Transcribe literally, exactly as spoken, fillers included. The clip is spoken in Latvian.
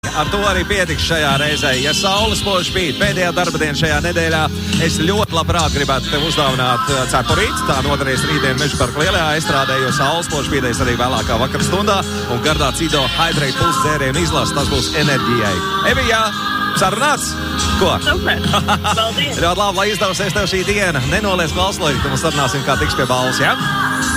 Ar to arī pietiks šajā reizē. Ja saule spoži spīd pēdējā darba diena šajā nedēļā, es ļoti labprāt gribētu tev uzdāvināt cepurīti. Tā noderēs rītdien Mežaparka lielajā estrādē, jo saule spoži spīdēs arī vēlākā vakar stundā. Un gardā Cido Hydrate Plus dzērienu izlasa, tas būs enerģijai. Evijā, sarunāts? Ko? Super. Paldies. Ļoti labi, lai izdevsies tev šī diena. Nenoliec klauslīgi, tad mums sarunāsim, kā tiks pie balvas, ja?